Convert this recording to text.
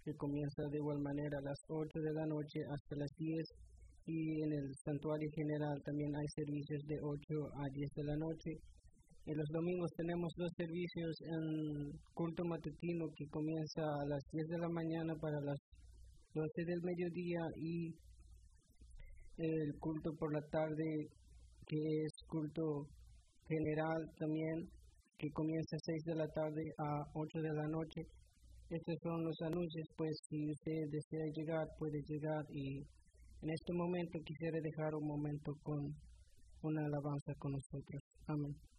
que comienza de igual manera a las 8 de la noche hasta las 10, y en el santuario general también hay servicios de 8 a 10 de la noche. En los domingos tenemos dos servicios en culto matutino que comienza a las 10 de la mañana para las 12 del mediodía, y el culto por la tarde, que es culto general también, que comienza a 6 de la tarde a 8 de la noche. Estos son los anuncios, pues si usted desea llegar, puede llegar, y en este momento quisiera dejar un momento con una alabanza con nosotros. Amén.